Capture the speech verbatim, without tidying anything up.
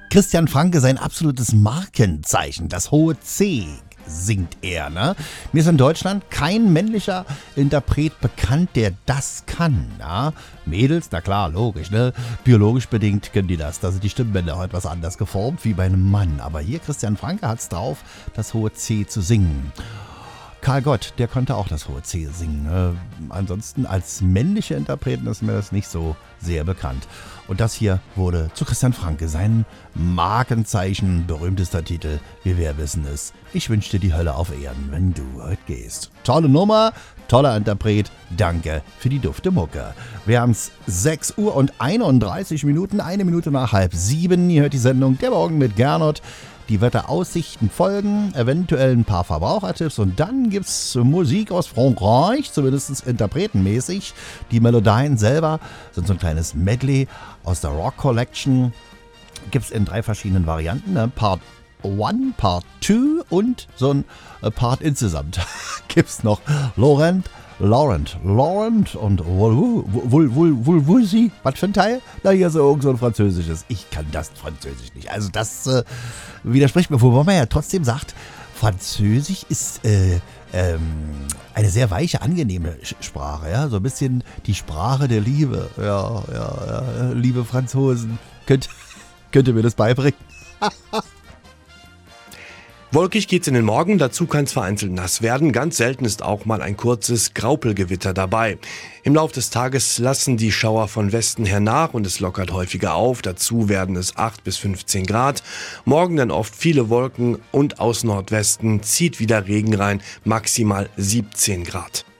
Christian Franke, sein absolutes Markenzeichen, das hohe C, singt er. Ne? Mir ist in Deutschland kein männlicher Interpret bekannt, der das kann. Ja? Mädels, na klar, logisch, ne? Biologisch bedingt können die das. Da sind die Stimmbänder heute was anders geformt wie bei einem Mann. Aber hier, Christian Franke hat es drauf, das hohe C zu singen. Karl Gott, der konnte auch das hohe C singen. Äh, ansonsten als männliche Interpreten ist mir das nicht so sehr bekannt. Und das hier wurde zu Christian Franke sein Markenzeichen, berühmtester Titel, wie wir wissen es. Ich wünsche dir die Hölle auf Erden, wenn du heute gehst. Tolle Nummer, toller Interpret, danke für die dufte Mucke. Wir haben es sechs Uhr und einunddreißig Minuten, eine Minute nach halb sieben. Ihr hört die Sendung Der Morgen mit Gernot. Die Wetteraussichten folgen, eventuell ein paar Verbrauchertipps und dann gibt's Musik aus Frankreich, zumindest interpretenmäßig. Die Melodien selber sind so ein kleines Medley aus der Rock Collection. Gibt's in drei verschiedenen Varianten, ne? Part eins, Part zwei und so ein Part insgesamt. Gibt's noch Laurent, Laurent, Laurent und Vulvusi, was für ein Teil? Na, hier so irgend so ein französisches. Ich kann das Französisch nicht. Also das äh, widerspricht mir, wobei man ja trotzdem sagt, Französisch ist äh, ähm, eine sehr weiche, angenehme Sprache. Ja? So ein bisschen die Sprache der Liebe. Ja, ja, ja. Liebe Franzosen, könnt, könnt ihr mir das beibringen? Wolkig geht's in den Morgen, dazu kann es vereinzelt nass werden. Ganz selten ist auch mal ein kurzes Graupelgewitter dabei. Im Laufe des Tages lassen die Schauer von Westen her nach und es lockert häufiger auf. Dazu werden es acht bis fünfzehn Grad. Morgen dann oft viele Wolken und aus Nordwesten zieht wieder Regen rein, maximal siebzehn Grad.